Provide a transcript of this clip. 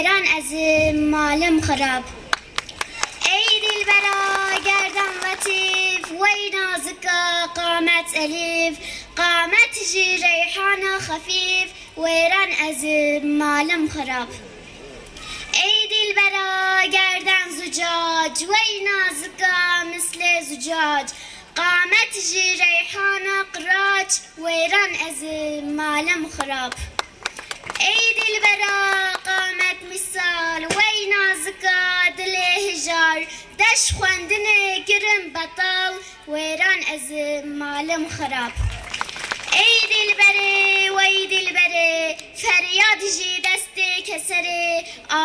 ایران از مالم خراب ای دلبرا گردن لطیف وی نازکا قامت الیف قامت جی ریحان خفیف و ایران از مالم خراب ای دلبرا گردن زجاج وی نازکا مثل زجاج قامت جی ریحان قراج و ایران از مالم خراب ای دلبرا قامت مثال وی نازکا دل هجار دش خواندن گرم بطال و ایران از مالم خراب ای دلبره وی دلبره فریاد جی دست کسره